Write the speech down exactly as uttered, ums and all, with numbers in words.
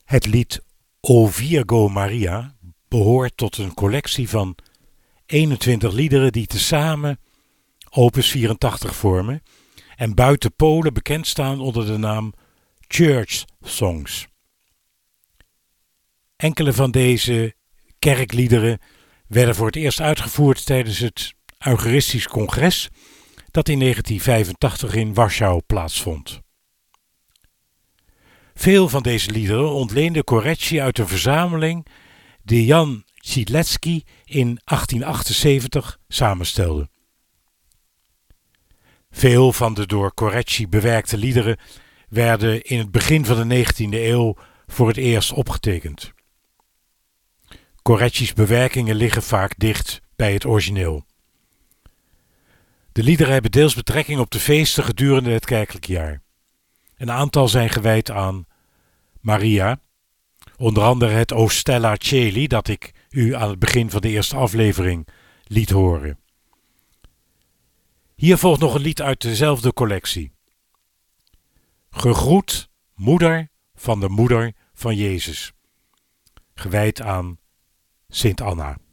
Het lied O Virgo Maria behoort tot een collectie van eenentwintig liederen die tezamen opus vierentachtig vormen en buiten Polen bekend staan onder de naam Church Songs. Enkele van deze kerkliederen werden voor het eerst uitgevoerd tijdens het Eucharistisch Congres dat in negentien vijfentachtig in Warschau plaatsvond. Veel van deze liederen ontleende Korecki uit een verzameling die Jan Siedlecki in achttien achtenzeventig samenstelde. Veel van de door Korecki bewerkte liederen werden in het begin van de negentiende eeuw voor het eerst opgetekend. Korecki's bewerkingen liggen vaak dicht bij het origineel. De liederen hebben deels betrekking op de feesten gedurende het kerkelijk jaar. Een aantal zijn gewijd aan Maria, onder andere het O Stella Coeli dat ik u aan het begin van de eerste aflevering liet horen. Hier volgt nog een lied uit dezelfde collectie. Gegroet, moeder van de moeder van Jezus, gewijd aan Sint Anna.